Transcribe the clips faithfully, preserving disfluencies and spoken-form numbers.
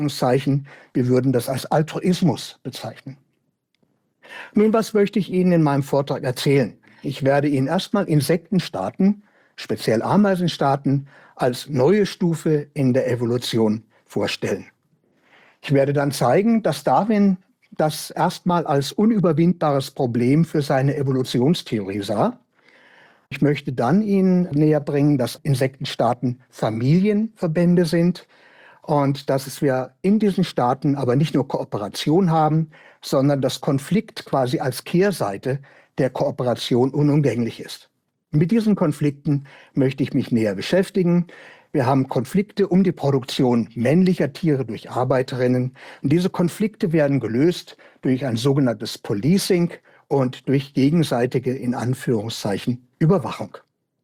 Anführungszeichen, wir würden das als Altruismus bezeichnen. Nun, was möchte ich Ihnen in meinem Vortrag erzählen? Ich werde Ihnen erstmal Insektenstaaten, speziell Ameisenstaaten, als neue Stufe in der Evolution vorstellen. Ich werde dann zeigen, dass Darwin das erstmal als unüberwindbares Problem für seine Evolutionstheorie sah. Ich möchte dann Ihnen näher bringen, dass Insektenstaaten Familienverbände sind und dass wir in diesen Staaten aber nicht nur Kooperation haben, sondern dass Konflikt quasi als Kehrseite der Kooperation unumgänglich ist. Mit diesen Konflikten möchte ich mich näher beschäftigen. Wir haben Konflikte um die Produktion männlicher Tiere durch Arbeiterinnen. Und diese Konflikte werden gelöst durch ein sogenanntes Policing und durch gegenseitige, in Anführungszeichen, Überwachung.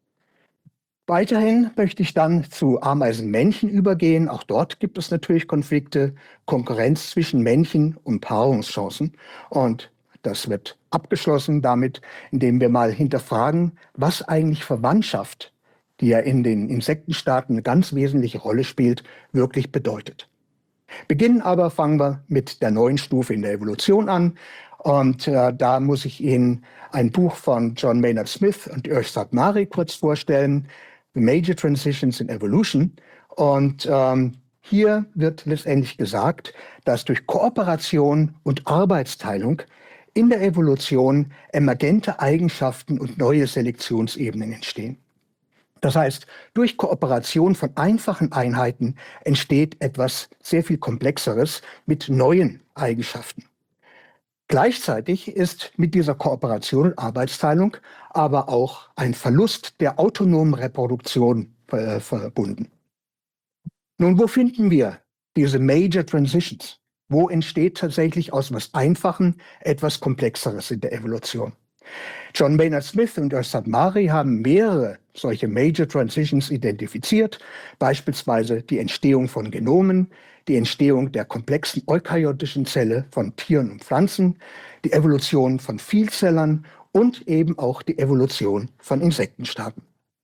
Weiterhin möchte ich dann zu Ameisenmännchen übergehen. Auch dort gibt es natürlich Konflikte, Konkurrenz zwischen Männchen und Paarungschancen. Und das wird abgeschlossen damit, indem wir mal hinterfragen, was eigentlich Verwandtschaft, die ja in den Insektenstaaten eine ganz wesentliche Rolle spielt, wirklich bedeutet. Beginnen aber fangen wir mit der neuen Stufe in der Evolution an. Und äh, da muss ich Ihnen ein Buch von John Maynard Smith und Irsad Mari kurz vorstellen, The Major Transitions in Evolution. Und ähm, hier wird letztendlich gesagt, dass durch Kooperation und Arbeitsteilung in der Evolution emergente Eigenschaften und neue Selektionsebenen entstehen. Das heißt, durch Kooperation von einfachen Einheiten entsteht etwas sehr viel Komplexeres mit neuen Eigenschaften. Gleichzeitig ist mit dieser Kooperation und Arbeitsteilung aber auch ein Verlust der autonomen Reproduktion äh, verbunden. Nun, wo finden wir diese Major Transitions? Wo entsteht tatsächlich aus etwas Einfachen etwas Komplexeres in der Evolution? John Maynard Smith und Irsad Mari haben mehrere solche Major Transitions identifiziert, beispielsweise die Entstehung von Genomen, die Entstehung der komplexen eukaryotischen Zelle von Tieren und Pflanzen, die Evolution von Vielzellern und eben auch die Evolution von Insektenstaaten.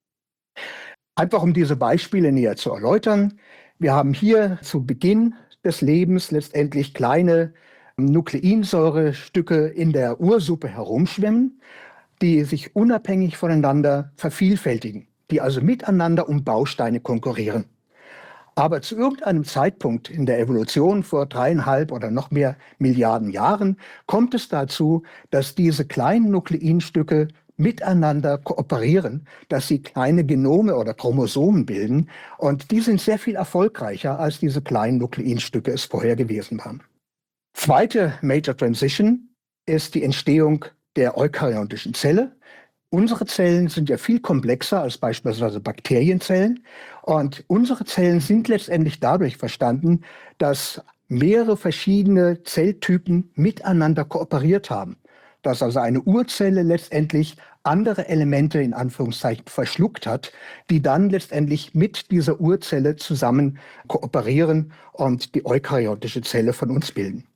Einfach um diese Beispiele näher zu erläutern, wir haben hier zu Beginn des Lebens letztendlich kleine Nukleinsäurestücke in der Ursuppe herumschwimmen, die sich unabhängig voneinander vervielfältigen, die also miteinander um Bausteine konkurrieren. Aber zu irgendeinem Zeitpunkt in der Evolution vor dreieinhalb oder noch mehr Milliarden Jahren kommt es dazu, dass diese kleinen Nukleinstücke miteinander kooperieren, dass sie kleine Genome oder Chromosomen bilden. Und die sind sehr viel erfolgreicher, als diese kleinen Nukleinstücke es vorher gewesen waren. Zweite Major Transition ist die Entstehung der eukaryotischen Zelle. Unsere Zellen sind ja viel komplexer als beispielsweise Bakterienzellen. Und unsere Zellen sind letztendlich dadurch verstanden, dass mehrere verschiedene Zelltypen miteinander kooperiert haben. Dass also eine Urzelle letztendlich andere Elemente in Anführungszeichen verschluckt hat, die dann letztendlich mit dieser Urzelle zusammen kooperieren und die eukaryotische Zelle von uns bilden.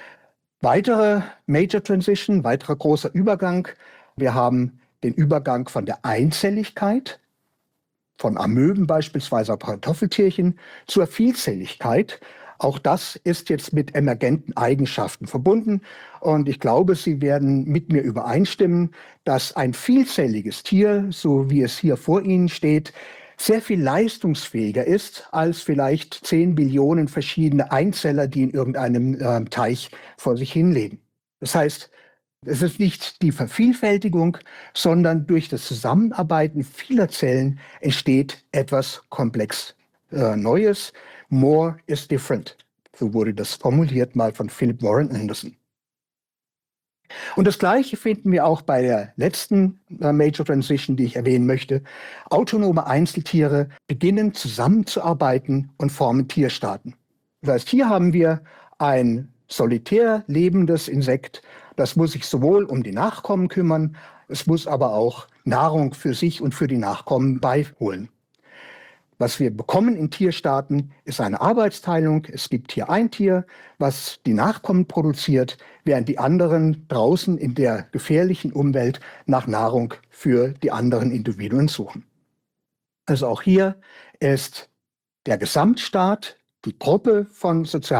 Weitere Major Transition, weiterer großer Übergang. Wir haben den Übergang von der Einzelligkeit, von Amöben beispielsweise, Kartoffeltierchen, zur Vielzelligkeit. Auch das ist jetzt mit emergenten Eigenschaften verbunden. Und ich glaube, Sie werden mit mir übereinstimmen, dass ein vielzelliges Tier, so wie es hier vor Ihnen steht, sehr viel leistungsfähiger ist als vielleicht zehn Billionen verschiedene Einzeller, die in irgendeinem äh, Teich vor sich hinleben. Das heißt, es ist nicht die Vervielfältigung, sondern durch das Zusammenarbeiten vieler Zellen entsteht etwas komplex äh, Neues. More is different. So wurde das formuliert mal von Philip Warren Anderson. Und das Gleiche finden wir auch bei der letzten äh, Major Transition, die ich erwähnen möchte. Autonome Einzeltiere beginnen zusammenzuarbeiten und formen Tierstaaten. Das heißt, hier haben wir ein solitär lebendes Insekt, das muss sich sowohl um die Nachkommen kümmern, es muss aber auch Nahrung für sich und für die Nachkommen beiholen. Was wir bekommen in Tierstaaten, ist eine Arbeitsteilung. Es gibt hier ein Tier, was die Nachkommen produziert, während die anderen draußen in der gefährlichen Umwelt nach Nahrung für die anderen Individuen suchen. Also auch hier ist der Gesamtstaat, die Gruppe von sozialen